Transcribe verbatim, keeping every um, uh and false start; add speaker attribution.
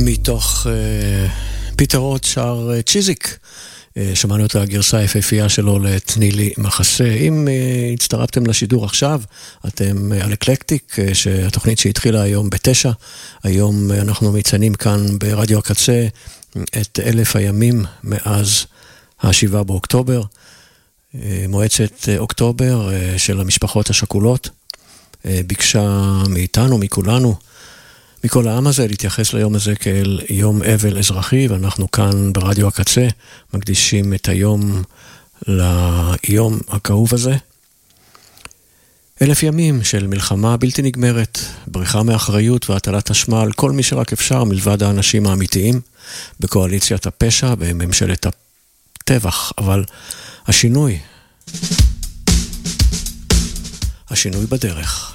Speaker 1: מתוך פיטר רוט שר צ'יזיק, שמענו את הגרסה היפהפייה שלו לתני לי מחסה. אם הצטרפתם לשידור עכשיו, אתם על אקלקטיק, שהתוכנית שהתחילה היום בתשע, היום אנחנו מציינים כאן ברדיו הקצה את אלף הימים מאז השבעה באוקטובר, מועצת אוקטובר של המשפחות השכולות ביקשה מאיתנו, מכולנו, מכל העם הזה, להתייחס ליום הזה כאל יום אבל אזרחי, ואנחנו כאן ברדיו הקצה מקדישים את היום ליום הכאוב הזה. אלף ימים של מלחמה בלתי נגמרת, בריחה מאחריות והטלת אשמה על כל מי שרק אפשר מלבד האנשים האמיתיים, בקואליציית הפשע, בממשלת הטבח, אבל השינוי, השינוי בדרך.